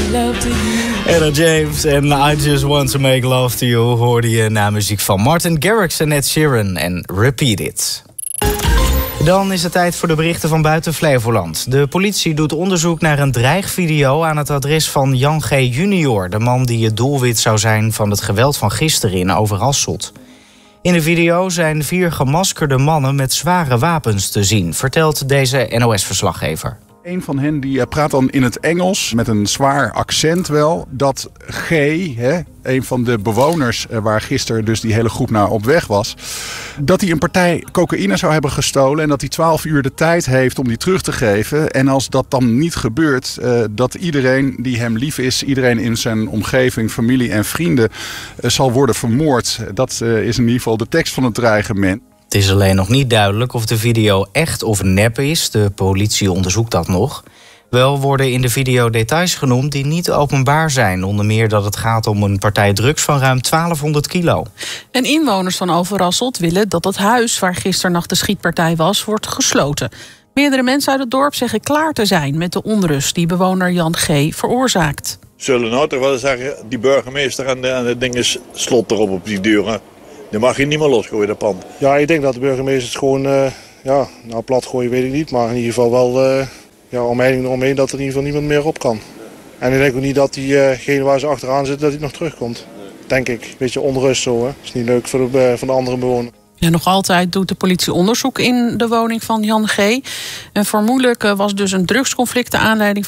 love to you. Ella James en I Just Want to Make Love to You hoorde je na muziek van Martin Garrix en Ed Sheeran en Repeat It. Dan is het tijd voor de berichten van buiten Flevoland. De politie doet onderzoek naar een dreigvideo aan het adres van Jan G. junior, de man die het doelwit zou zijn van het geweld van gisteren in Overasselt. In de video zijn 4 gemaskerde mannen met zware wapens te zien, vertelt deze NOS-verslaggever. Een van hen die praat dan in het Engels, met een zwaar accent wel, dat G, een van de bewoners waar gisteren dus die hele groep naar op weg was, dat hij een partij cocaïne zou hebben gestolen en dat hij 12 uur de tijd heeft om die terug te geven. En als dat dan niet gebeurt, dat iedereen die hem lief is, iedereen in zijn omgeving, familie en vrienden, zal worden vermoord. Dat is in ieder geval de tekst van het dreigement. Het is alleen nog niet duidelijk of de video echt of nep is. De politie onderzoekt dat nog. Wel worden in de video details genoemd die niet openbaar zijn. Onder meer dat het gaat om een partij drugs van ruim 1200 kilo. En inwoners van Overasselt willen dat het huis waar gisternacht de schietpartij was, wordt gesloten. Meerdere mensen uit het dorp zeggen klaar te zijn met de onrust die bewoner Jan G. veroorzaakt. Zullen nou toch wel zeggen, die burgemeester en de dingen slot erop op die deuren. Dan mag je niet meer losgooien, dat pand. Ja, ik denk dat de burgemeester het gewoon, plat gooien weet ik niet. Maar in ieder geval wel omheining eromheen dat er in ieder geval niemand meer op kan. En ik denk ook niet dat diegene waar ze achteraan zit, dat hij nog terugkomt. Denk ik. Beetje onrust zo, hè. Is niet leuk voor de andere bewoner. Ja, nog altijd doet de politie onderzoek in de woning van Jan G. En vermoedelijk was dus een drugsconflict de aanleiding